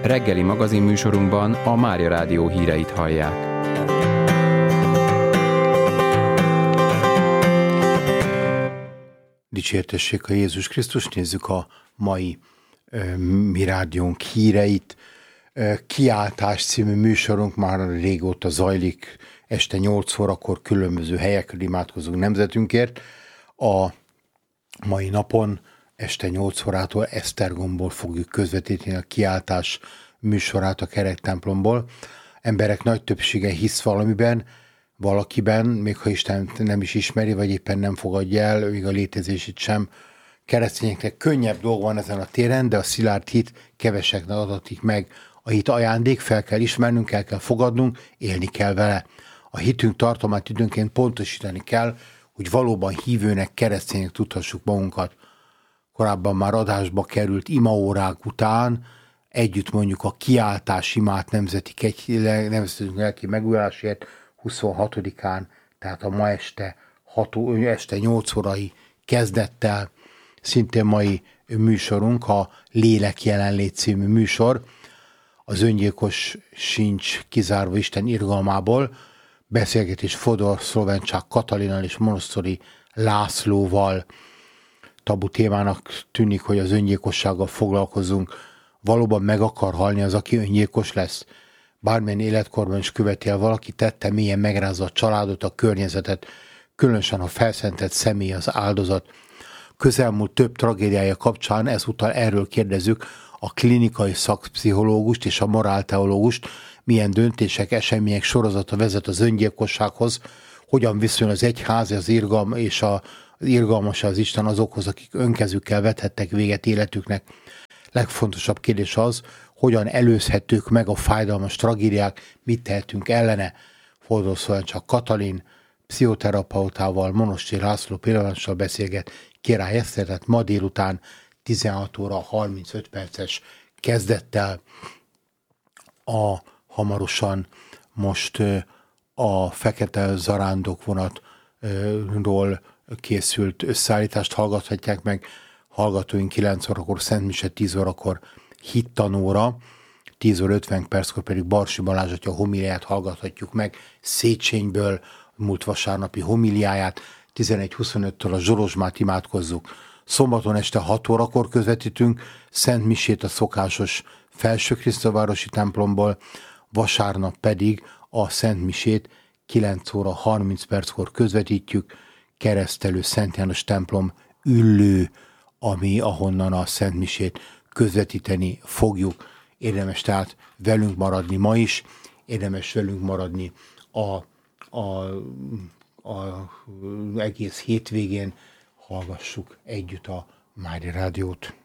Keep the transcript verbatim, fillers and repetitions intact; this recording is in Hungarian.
Reggeli magazinműsorunkban a Mária Rádió híreit hallják. Dicsértessék a Jézus Krisztus, nézzük a mai ö, mi rádiónk híreit. Ö, Kiáltás című műsorunk már régóta zajlik, este nyolc órakor különböző helyekről imádkozunk nemzetünkért. A mai napon este nyolc órától Esztergomból fogjuk közvetíteni a Kiáltás műsorát a kerektemplomból. Emberek nagy többsége hisz valamiben, valakiben, még ha Isten nem is ismeri, vagy éppen nem fogadja el, még a létezését sem. Keresztényeknek könnyebb dolga van ezen a téren, de a szilárd hit keveseknek adatik meg. A hit ajándék, fel kell ismernünk, el kell fogadnunk, élni kell vele. A hitünk tartalmát időnként pontosítani kell, hogy valóban hívőnek, kereszténynek tudhassuk magunkat. Korábban már adásba került imaórák után együtt mondjuk a kiáltás imát nemzeti, nemzeti lelki megújulásért huszonhatodikán, tehát a ma este, hat, este nyolc órai kezdettel, szintén mai műsorunk, a Lélek jelenlét című műsor, az öngyilkos sincs kizárva Isten irgalmából, beszélgetés Fodor Szlovencsák Katalinnal és Monosztori Lászlóval. Tabu témának tűnik, hogy az öngyilkossággal foglalkozunk. Valóban meg akar halni az, aki öngyilkos lesz? Bármilyen életkorban is követi el valaki, tette mélyen megrázza a családot, a környezetet, különösen a felszentett személy az áldozat. Közelmúlt több tragédiája kapcsán ezúttal erről kérdezzük a klinikai szakpszichológust és a morálteológust, milyen döntések, események sorozata vezet az öngyilkossághoz, hogyan viszonyul az egyház, az irgalm és a, az irgalmas az Isten azokhoz, akik önkezükkel vethettek véget életüknek. Legfontosabb kérdés az, hogyan előzhetők meg a fájdalmas tragédiák, mit tehetünk ellene. Fodor Szlovencsák Katalin pszichoterapeutával, Monosztori László pillanatossal beszélget Király Eszter, tehát ma délután tizenhat óra harmincöt perces kezdettel. A hamarosan most a Fekete Zarándok vonatról készült összeállítást hallgathatják meg. Hallgatóink kilenc órakor, Szent Mise tíz órakor hittanóra, tíz óra ötven perckor pedig Barsi Balázs atya homiliáját hallgathatjuk meg, Széchenyből múlt vasárnapi homiliáját, tizenegy huszonöttől a Zsorozsmát imádkozzuk. Szombaton este hat órakor közvetítünk Szent Misét a szokásos Felsőkrisztóvárosi templomból, vasárnap pedig a Szent Misét kilenc óra harminc perckor közvetítjük, Keresztelő Szent János templom Üllő, ami ahonnan a Szent Misét közvetíteni fogjuk. Érdemes tehát velünk maradni ma is, érdemes velünk maradni a, a, a egész hétvégén. Hallgassuk együtt a Mária Rádiót.